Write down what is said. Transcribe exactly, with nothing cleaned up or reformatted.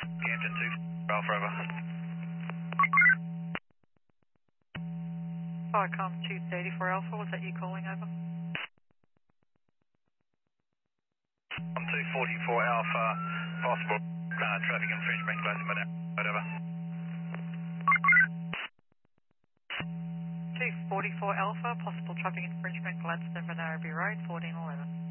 Camden two Alpha over. Viacom two thirty-four Alpha, was that you calling over? I'm two forty-four Alpha, possible uh, traffic infringement, Gladstone, whatever. two forty-four Alpha, possible traffic infringement, Gladstone, Banaraby Road, fourteen eleven.